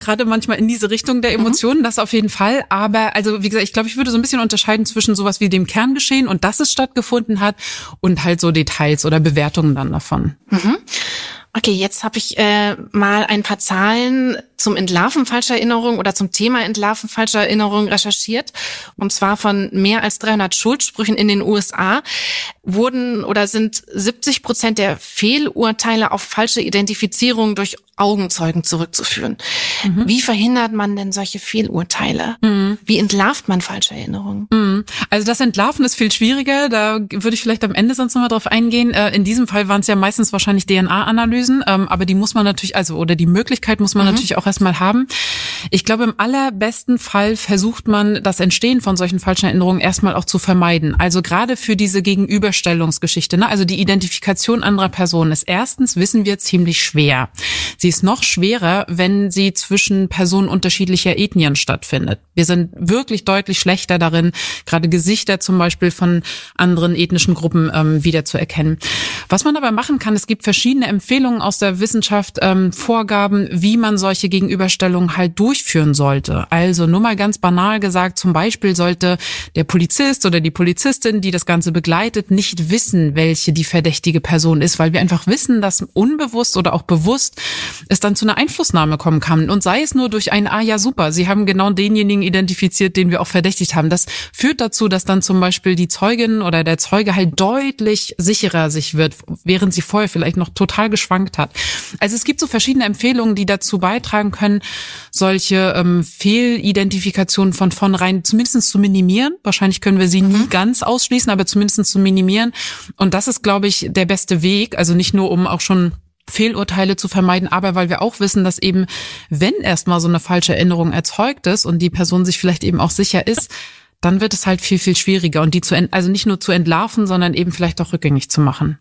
gerade manchmal in diese Richtung der Emotionen, das auf jeden Fall. Aber also wie gesagt, ich glaube, ich würde so ein bisschen unterscheiden zwischen sowas wie dem Kerngeschehen und dass es stattgefunden hat und halt so Details oder Bewertungen dann davon. Okay, jetzt habe ich mal ein paar Zahlen zum Entlarven falscher Erinnerungen oder zum Thema Entlarven falscher Erinnerungen recherchiert. Und zwar von mehr als 300 Schuldsprüchen in den USA wurden oder sind 70% der Fehlurteile auf falsche Identifizierung durch Augenzeugen zurückzuführen. Wie verhindert man denn solche Fehlurteile? Wie entlarvt man falsche Erinnerungen? Also das Entlarven ist viel schwieriger. Da würde ich vielleicht am Ende sonst nochmal drauf eingehen. In diesem Fall waren es ja meistens wahrscheinlich DNA-Analysen, aber die muss man natürlich, oder die Möglichkeit muss man natürlich auch erstmal haben. Ich glaube, im allerbesten Fall versucht man, das Entstehen von solchen falschen Erinnerungen erstmal auch zu vermeiden. Also gerade für diese Gegenüberstellungsgeschichte, ne? Also die Identifikation anderer Personen ist erstens, wissen wir, ziemlich schwer. Sie ist noch schwerer, wenn sie zwischen Personen unterschiedlicher Ethnien stattfindet. Wir sind wirklich deutlich schlechter darin, gerade Gesichter zum Beispiel von anderen ethnischen Gruppen wiederzuerkennen. Was man aber machen kann, es gibt verschiedene Empfehlungen aus der Wissenschaft, Vorgaben, wie man solche Gegenüberstellungen halt durchführen sollte. Also nur mal ganz banal gesagt, zum Beispiel sollte der Polizist oder die Polizistin, die das Ganze begleitet, nicht wissen, welche die verdächtige Person ist, weil wir einfach wissen, dass unbewusst oder auch bewusst es dann zu einer Einflussnahme kommen kann. Und sei es nur durch ein, ja super, Sie haben genau denjenigen identifiziert, den wir auch verdächtigt haben. Das führt dazu, dass dann zum Beispiel die Zeugin oder der Zeuge halt deutlich sicherer sich wird, während sie vorher vielleicht noch total geschwankt hat. Also es gibt so verschiedene Empfehlungen, die dazu beitragen können, solche Fehlidentifikationen von vornherein zumindest zu minimieren. Wahrscheinlich können wir sie nie ganz ausschließen, aber zumindest zu minimieren. Und das ist, glaube ich, der beste Weg. Also nicht nur, um auch schon Fehlurteile zu vermeiden, aber weil wir auch wissen, dass eben, wenn erstmal so eine falsche Erinnerung erzeugt ist und die Person sich vielleicht eben auch sicher ist, dann wird es halt viel, viel schwieriger und die also nicht nur zu entlarven, sondern eben vielleicht auch rückgängig zu machen.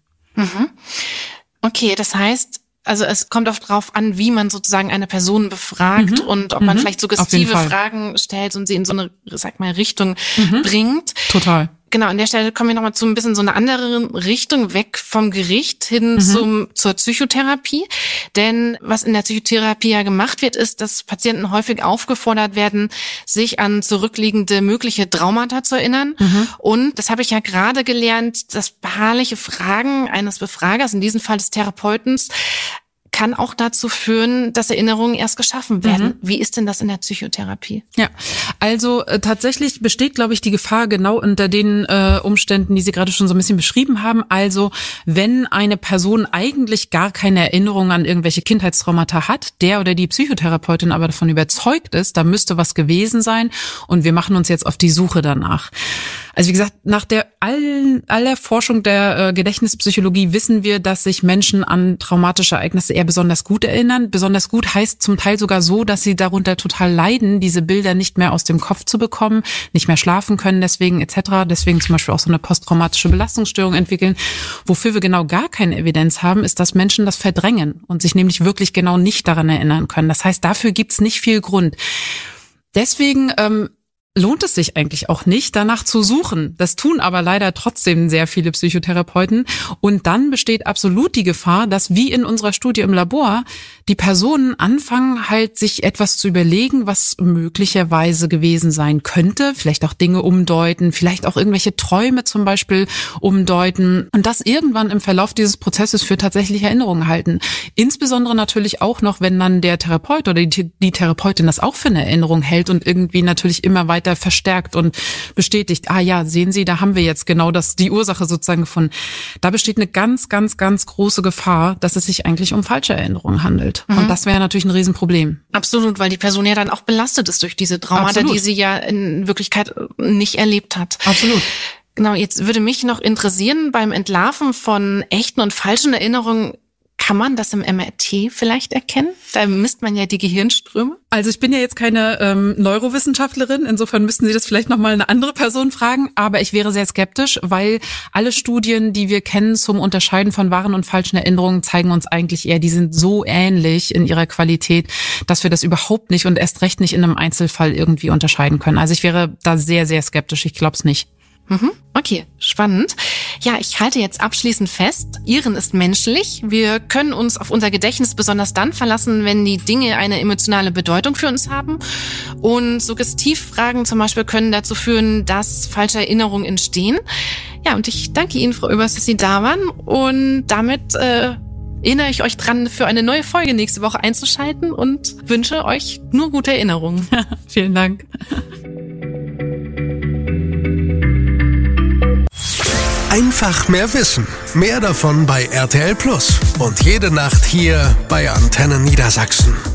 Okay, das heißt, also es kommt oft drauf an, wie man sozusagen eine Person befragt und ob man vielleicht suggestive Fragen stellt und sie in so eine, sag mal, Richtung bringt. Total. Genau, an der Stelle kommen wir nochmal zu ein bisschen so eine andere Richtung, weg vom Gericht hin zur Psychotherapie. Denn was in der Psychotherapie ja gemacht wird, ist, dass Patienten häufig aufgefordert werden, sich an zurückliegende mögliche Traumata zu erinnern. Und das habe ich ja gerade gelernt, dass beharrliche Fragen eines Befragers, in diesem Fall des Therapeutens, kann auch dazu führen, dass Erinnerungen erst geschaffen werden. Wie ist denn das in der Psychotherapie? Ja, also tatsächlich besteht, glaube ich, die Gefahr genau unter den Umständen, die Sie gerade schon so ein bisschen beschrieben haben. Also wenn eine Person eigentlich gar keine Erinnerung an irgendwelche Kindheitstraumata hat, der oder die Psychotherapeutin aber davon überzeugt ist, da müsste was gewesen sein und wir machen uns jetzt auf die Suche danach. Also wie gesagt, nach der aller Forschung der Gedächtnispsychologie wissen wir, dass sich Menschen an traumatische Ereignisse eher besonders gut erinnern. Besonders gut heißt zum Teil sogar so, dass sie darunter total leiden, diese Bilder nicht mehr aus dem Kopf zu bekommen, nicht mehr schlafen können deswegen etc. Deswegen zum Beispiel auch so eine posttraumatische Belastungsstörung entwickeln. Wofür wir genau gar keine Evidenz haben, ist, dass Menschen das verdrängen und sich nämlich wirklich genau nicht daran erinnern können. Das heißt, dafür gibt's nicht viel Grund. Deswegen lohnt es sich eigentlich auch nicht, danach zu suchen. Das tun aber leider trotzdem sehr viele Psychotherapeuten. Und dann besteht absolut die Gefahr, dass wie in unserer Studie im Labor die Personen anfangen halt sich etwas zu überlegen, was möglicherweise gewesen sein könnte. Vielleicht auch Dinge umdeuten, vielleicht auch irgendwelche Träume zum Beispiel umdeuten. Und das irgendwann im Verlauf dieses Prozesses für tatsächliche Erinnerungen halten. Insbesondere natürlich auch noch, wenn dann der Therapeut oder die Therapeutin das auch für eine Erinnerung hält und irgendwie natürlich immer weiter verstärkt und bestätigt, ja, sehen Sie, da haben wir jetzt genau die Ursache sozusagen gefunden. Da besteht eine ganz, ganz, ganz große Gefahr, dass es sich eigentlich um falsche Erinnerungen handelt. Und das wäre natürlich ein Riesenproblem. Absolut, weil die Person ja dann auch belastet ist durch diese Traumata, die sie ja in Wirklichkeit nicht erlebt hat. Absolut. Genau, jetzt würde mich noch interessieren, beim Entlarven von echten und falschen Erinnerungen, kann man das im MRT vielleicht erkennen? Da misst man ja die Gehirnströme. Also ich bin ja jetzt keine Neurowissenschaftlerin, insofern müssten Sie das vielleicht nochmal eine andere Person fragen, aber ich wäre sehr skeptisch, weil alle Studien, die wir kennen zum Unterscheiden von wahren und falschen Erinnerungen, zeigen uns eigentlich eher, die sind so ähnlich in ihrer Qualität, dass wir das überhaupt nicht und erst recht nicht in einem Einzelfall irgendwie unterscheiden können. Also ich wäre da sehr, sehr skeptisch, ich glaube es nicht. Okay, spannend. Ja, ich halte jetzt abschließend fest, Irren ist menschlich. Wir können uns auf unser Gedächtnis besonders dann verlassen, wenn die Dinge eine emotionale Bedeutung für uns haben. Und Suggestivfragen zum Beispiel können dazu führen, dass falsche Erinnerungen entstehen. Ja, und ich danke Ihnen, Frau Oeberst, dass Sie da waren. Und damit erinnere ich euch dran, für eine neue Folge nächste Woche einzuschalten und wünsche euch nur gute Erinnerungen. Vielen Dank. Einfach mehr Wissen. Mehr davon bei RTL Plus. Und jede Nacht hier bei Antenne Niedersachsen.